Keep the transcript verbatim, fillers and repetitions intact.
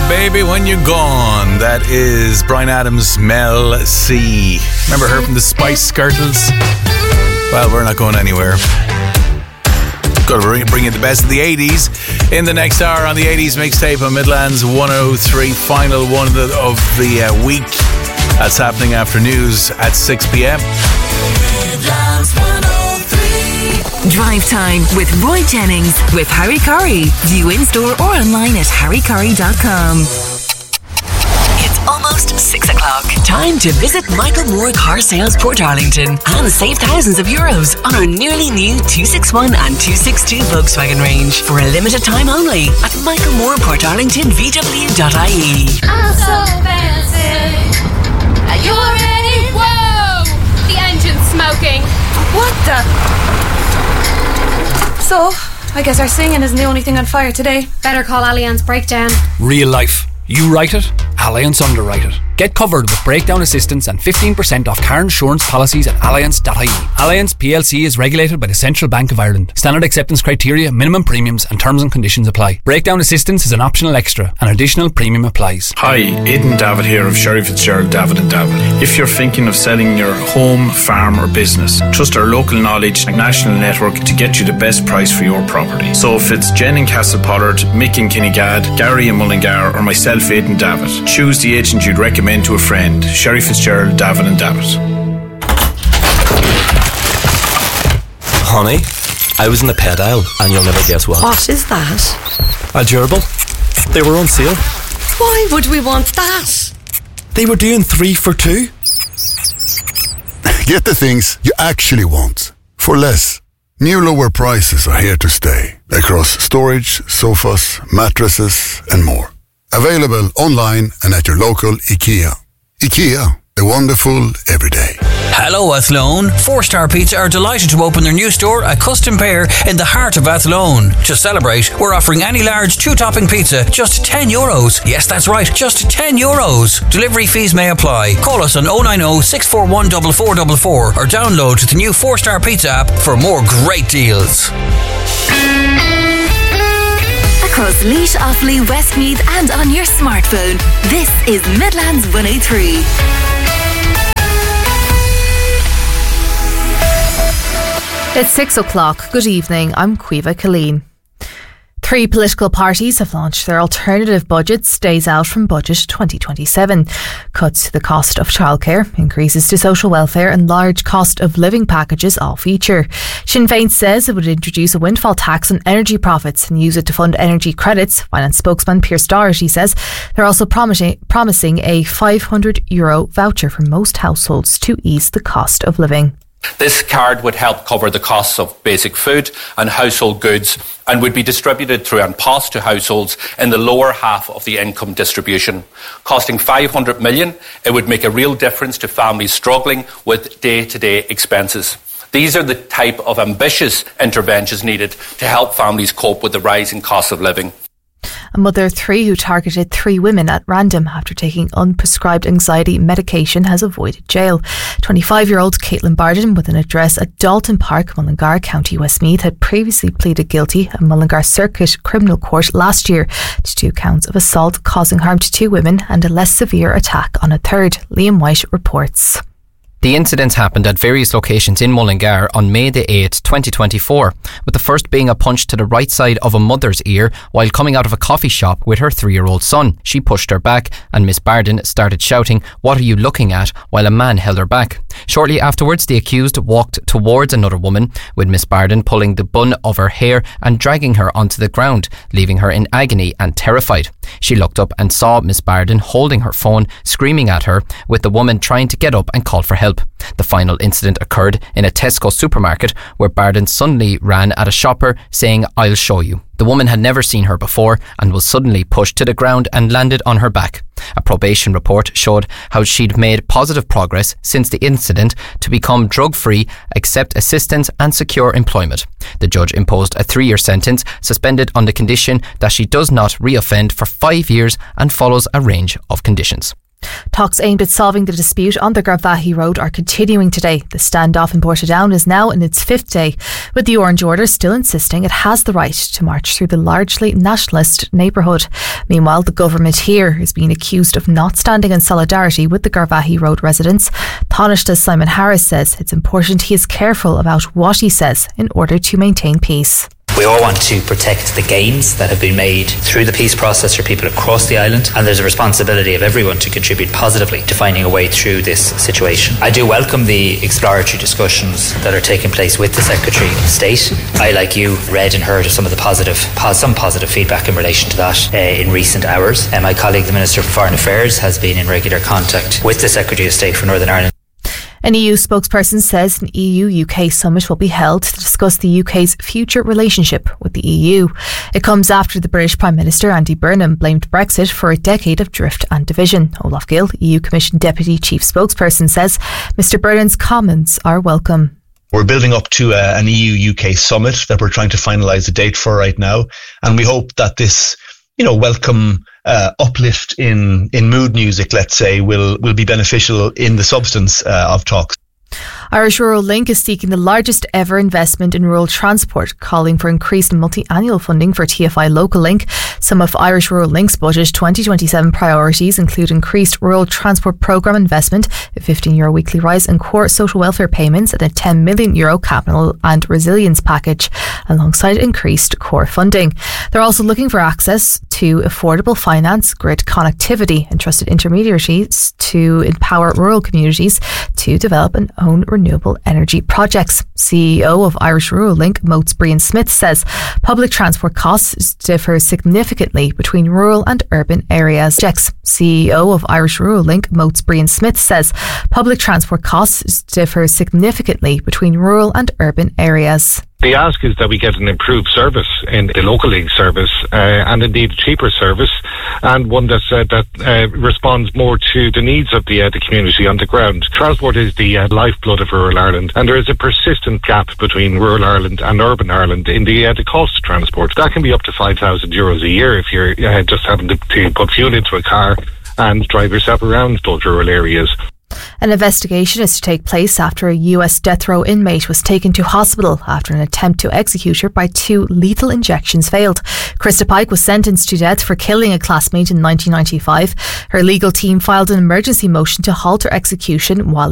Baby When You're Gone. That is Bryan Adams, Mel C. Remember her from the Spice Girls? Well, we're not going anywhere. Got to bring you the best of the eighties in the next hour on the eighties mixtape on Midlands one oh three. Final one of the, of the uh, week. That's happening after news at six p.m. Midlands one oh three. Drive Time with Roy Jennings with Harry Curry. View in store or online at harry curry dot com. It's almost six o'clock. Time to visit Michael Moore Car Sales Portarlington and save thousands of euros on our nearly new two sixty-one and two sixty-two Volkswagen range for a limited time only at Michael Moore Portarlington V W dot I E. I'm so fancy. Are you ready? Whoa! The engine's smoking. What the? So, I guess our singing isn't the only thing on fire today. Better call Allianz Breakdown. Real life. You write it, Allianz underwrite it. Get covered with breakdown assistance and fifteen percent off car insurance policies at allianz dot I E. Allianz P L C is regulated by the Central Bank of Ireland. Standard acceptance criteria, minimum premiums and terms and conditions apply. Breakdown assistance is an optional extra. An additional premium applies. Hi, Aidan David here of Sherry Fitzgerald David and David. If you're thinking of selling your home, farm or business, trust our local knowledge and national network to get you the best price for your property. So if it's Jen in Castlepollard, Mick in Kinnegad, Gary in Mullingar or myself, Aidan David, choose the agent you'd recommend to a friend. Sherry Fitzgerald, David and David. Honey, I was in the pet aisle and you'll never guess what. What is that? A gerbil. They were on sale. Why would we want that? They were doing three for two. Get the things you actually want for less. New lower prices are here to stay across storage, sofas, mattresses and more. Available online and at your local IKEA. IKEA, the wonderful everyday. Hello Athlone. Four Star Pizza are delighted to open their new store at Custom Pear in the heart of Athlone. To celebrate, we're offering any large two-topping pizza just ten euros. Yes, that's right, just ten euros. Delivery fees may apply. Call us on oh nine oh, six four one, four four four four or download the new Four Star Pizza app for more great deals. Across Laois, Offaly, Westmeath and on your smartphone. This is Midlands one oh three. It's six o'clock. Good evening. I'm Caoimhe Killeen. Three political parties have launched their alternative budgets days out from Budget twenty twenty-seven. Cuts to the cost of childcare, increases to social welfare and large cost of living packages all feature. Sinn Féin says it would introduce a windfall tax on energy profits and use it to fund energy credits. Finance spokesman Pierce Doherty says they're also promising, promising a five hundred euro voucher for most households to ease the cost of living. This card would help cover the costs of basic food and household goods and would be distributed through an post to households in the lower half of the income distribution. Costing five hundred million, it would make a real difference to families struggling with day-to-day expenses. These are the type of ambitious interventions needed to help families cope with the rising cost of living. A mother of three who targeted three women at random after taking unprescribed anxiety medication has avoided jail. twenty-five-year-old Caitlin Barden, with an address at Dalton Park, Mullingar, County Westmeath, had previously pleaded guilty at Mullingar Circuit Criminal Court last year to two counts of assault causing harm to two women and a less severe attack on a third. Liam White reports. The incidents happened at various locations in Mullingar on May the eighth, twenty twenty-four, with the first being a punch to the right side of a mother's ear while coming out of a coffee shop with her three-year-old son. She pushed her back and Miss Barden started shouting, "What are you looking at?" while a man held her back. Shortly afterwards, the accused walked towards another woman, with Miss Barden pulling the bun of her hair and dragging her onto the ground, leaving her in agony and terrified. She looked up and saw Miss Barden holding her phone, screaming at her, with the woman trying to get up and call for help. The final incident occurred in a Tesco supermarket where Barden suddenly ran at a shopper saying, "I'll show you." The woman had never seen her before and was suddenly pushed to the ground and landed on her back. A probation report showed how she'd made positive progress since the incident to become drug-free, accept assistance and secure employment. The judge imposed a three-year sentence, suspended on the condition that she does not reoffend for five years and follows a range of conditions. Talks aimed at solving the dispute on the Garvaghey Road are continuing today. The standoff in Portadown is now in its fifth day, with the Orange Order still insisting it has the right to march through the largely nationalist neighbourhood. Meanwhile, the government here is being accused of not standing in solidarity with the Garvaghey Road residents. Taoiseach's Simon Harris says it's important he is careful about what he says in order to maintain peace. We all want to protect the gains that have been made through the peace process for people across the island, and there's a responsibility of everyone to contribute positively to finding a way through this situation. I do welcome the exploratory discussions that are taking place with the Secretary of State. I, like you, read and heard of some of the positive, some positive feedback in relation to that uh, in recent hours. And my colleague, the Minister for Foreign Affairs, has been in regular contact with the Secretary of State for Northern Ireland. An E U spokesperson says an E U U K summit will be held to discuss the U K's future relationship with the E U. It comes after the British Prime Minister Andy Burnham blamed Brexit for a decade of drift and division. Olaf Gill, E U Commission Deputy Chief Spokesperson, says Mr Burnham's comments are welcome. We're building up to a, an E U U K summit that we're trying to finalise a date for right now, and we hope that this, you know, welcome uh, uplift in, in mood music, let's say, will, will be beneficial in the substance uh, of talks. Irish Rural Link is seeking the largest ever investment in rural transport, calling for increased multi-annual funding for T F I Local Link. Some of Irish Rural Link's budget twenty twenty-seven priorities include increased rural transport programme investment, a fifteen euro weekly rise in core social welfare payments and a ten million euro capital and resilience package, alongside increased core funding. They're also looking for access to affordable finance, grid connectivity and trusted intermediaries to empower rural communities to develop and own renewable energy projects. C E O of Irish Rural Link, Moats Brian Smith, says public transport costs differ significantly between rural and urban areas. C E O of Irish Rural Link, Moats Brian Smith, says public transport costs differ significantly between rural and urban areas. The ask is that we get an improved service in the local link service, uh, and indeed a cheaper service, and one that's, uh, that uh, responds more to the needs of the, uh, the community on the ground. Transport is the uh, lifeblood of rural Ireland, and there is a persistent gap between rural Ireland and urban Ireland in the, uh, the cost of transport. That can be up to five thousand euros a year if you're uh, just having to, to put fuel into a car and drive yourself around those rural areas. An investigation is to take place after a U S death row inmate was taken to hospital after an attempt to execute her by two lethal injections failed. Krista Pike was sentenced to death for killing a classmate in nineteen ninety-five. Her legal team filed an emergency motion to halt her execution while